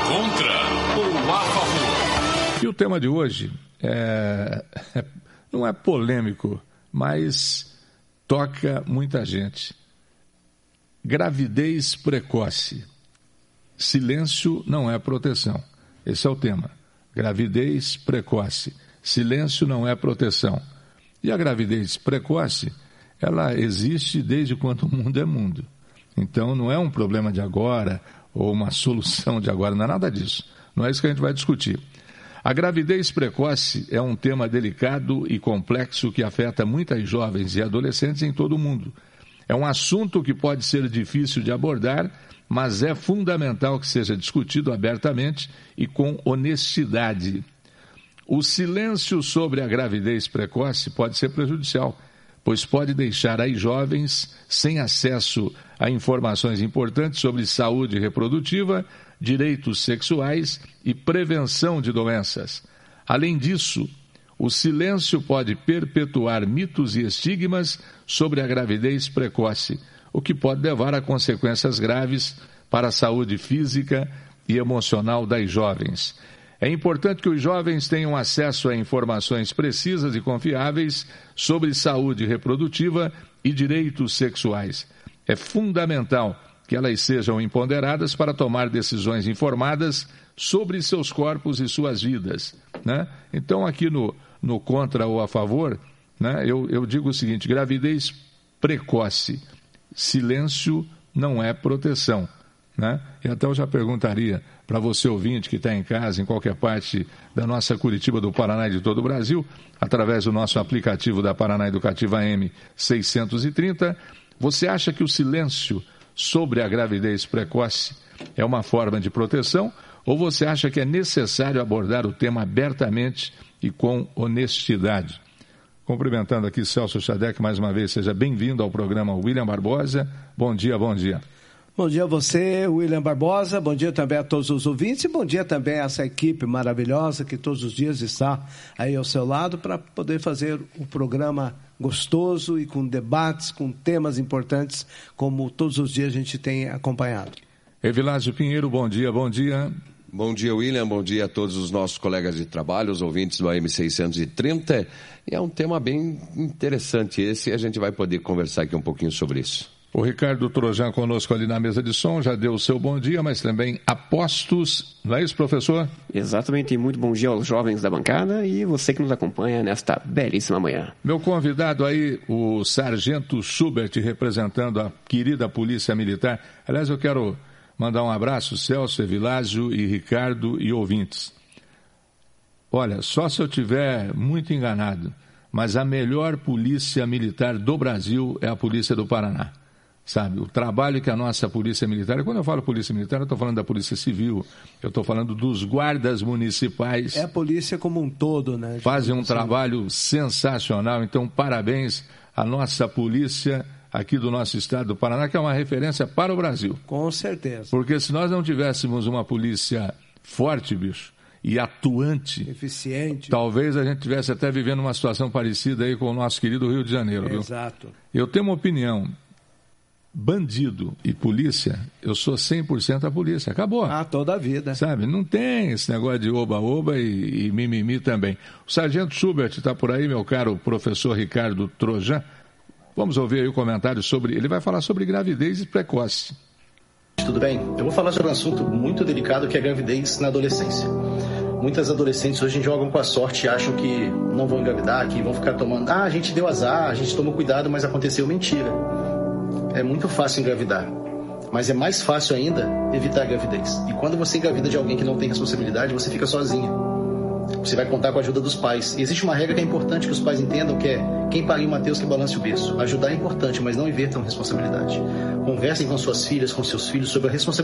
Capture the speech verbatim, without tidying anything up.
contra ou a favor? E o tema de hoje é, é, não é polêmico, mas toca muita gente. Gravidez precoce. Silêncio não é proteção. Esse é o tema. Gravidez precoce. Silêncio não é proteção. E a gravidez precoce, ela existe desde quando o mundo é mundo. Então não é um problema de agora ou uma solução de agora, não é nada disso. Não é isso que a gente vai discutir. A gravidez precoce é um tema delicado e complexo que afeta muitas jovens e adolescentes em todo o mundo. É um assunto que pode ser difícil de abordar, mas é fundamental que seja discutido abertamente e com honestidade. O silêncio sobre a gravidez precoce pode ser prejudicial, pois pode deixar as jovens sem acesso a informações importantes sobre saúde reprodutiva, direitos sexuais e prevenção de doenças. Além disso, o silêncio pode perpetuar mitos e estigmas sobre a gravidez precoce, o que pode levar a consequências graves para a saúde física e emocional das jovens. É importante que os jovens tenham acesso a informações precisas e confiáveis sobre saúde reprodutiva e direitos sexuais. É fundamental que elas sejam empoderadas para tomar decisões informadas sobre seus corpos e suas vidas, né? Então, aqui no, no contra ou a favor, né, eu, eu digo o seguinte: gravidez precoce, silêncio não é proteção, né? E até eu já perguntaria para você ouvinte que está em casa, em qualquer parte da nossa Curitiba, do Paraná e de todo o Brasil, através do nosso aplicativo da Paraná Educativa A M seiscentos e trinta, você acha que o silêncio sobre a gravidez precoce é uma forma de proteção, ou você acha que é necessário abordar o tema abertamente e com honestidade? Cumprimentando aqui Celso Chadec mais uma vez, seja bem-vindo ao programa William Barbosa. Bom dia, bom dia. Bom dia a você, William Barbosa, bom dia também a todos os ouvintes e bom dia também a essa equipe maravilhosa que todos os dias está aí ao seu lado para poder fazer um programa gostoso e com debates, com temas importantes, como todos os dias a gente tem acompanhado. Evilásio Pinheiro, bom dia, bom dia. Bom dia, William, bom dia a todos os nossos colegas de trabalho, os ouvintes do A M seiscentos e trinta. E é um tema bem interessante esse e a gente vai poder conversar aqui um pouquinho sobre isso. O Ricardo Trojan conosco ali na mesa de som, já deu o seu bom dia, mas também apostos, não é isso, professor? Exatamente, e muito bom dia aos jovens da bancada e você que nos acompanha nesta belíssima manhã. Meu convidado aí, o Sargento Schubert, representando a querida Polícia Militar. Aliás, eu quero mandar um abraço, Celso, Evilásio e Ricardo e ouvintes. Olha, só se eu tiver muito enganado, mas a melhor polícia militar do Brasil é a Polícia do Paraná. Sabe, o trabalho que a nossa Polícia Militar, e quando eu falo Polícia Militar, eu estou falando da Polícia Civil, eu estou falando dos guardas municipais. É a polícia como um todo, né? Fazem um trabalho sensacional, então parabéns à nossa polícia aqui do nosso estado do Paraná, que é uma referência para o Brasil. Com certeza. Porque se nós não tivéssemos uma polícia forte, bicho, e atuante, eficiente, talvez a gente tivesse até vivendo uma situação parecida aí com o nosso querido Rio de Janeiro, viu? Exato. Eu tenho uma opinião. Bandido e polícia, eu sou cem por cento a polícia. Acabou. Ah, toda a vida. Sabe, não tem esse negócio de oba-oba e, e mimimi também. O Sargento Schubert está por aí, meu caro professor Ricardo Trojan. Vamos ouvir aí o comentário sobre... Ele vai falar sobre gravidez precoce. Tudo bem? Eu vou falar sobre um assunto muito delicado que é a gravidez na adolescência. Muitas adolescentes hoje jogam com a sorte e acham que não vão engravidar, que vão ficar tomando... Ah, a gente deu azar, a gente tomou cuidado, mas aconteceu mentira. É muito fácil engravidar, mas é mais fácil ainda evitar a gravidez. E quando você engravida de alguém que não tem responsabilidade, você fica sozinha. Você vai contar com a ajuda dos pais. E existe uma regra que é importante que os pais entendam, que é quem pariu Mateus que balance o berço. Ajudar é importante, mas não invertam responsabilidade. Conversem com suas filhas, com seus filhos sobre a responsabilidade